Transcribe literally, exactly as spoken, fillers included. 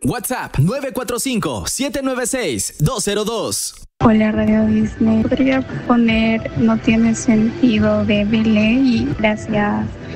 WhatsApp nueve cuatro cinco, siete nueve seis, dos cero dos. Hola Radio Disney, podría poner No tiene sentido de Belé y gracias.